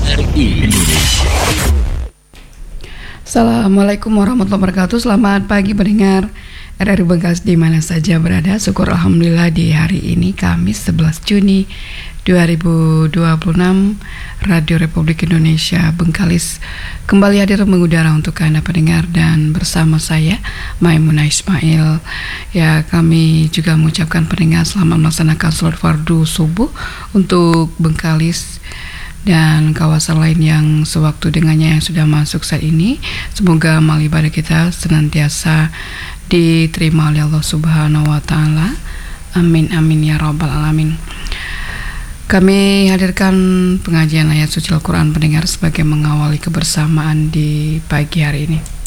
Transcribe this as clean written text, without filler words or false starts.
RRI Indonesia. Assalamualaikum warahmatullahi wabarakatuh. Selamat pagi pendengar RRI Bengkas di mana saja berada. Syukur alhamdulillah di hari ini Kamis 11 Juni 2026 Radio Republik Indonesia Bengkalis kembali hadir mengudara untuk Anda pendengar dan bersama saya Maimunah Ismail. Ya, kami juga mengucapkan pendengar selamat melaksanakan salat fardu subuh untuk Bengkalis dan kawasan lain yang sewaktu dengannya yang sudah masuk saat ini. Semoga amal ibadah kita senantiasa diterima oleh Allah Subhanahu wa taala. Amin amin ya rabbal alamin. Kami hadirkan pengajian ayat suci Al-Quran pendengar sebagai mengawali kebersamaan di pagi hari ini.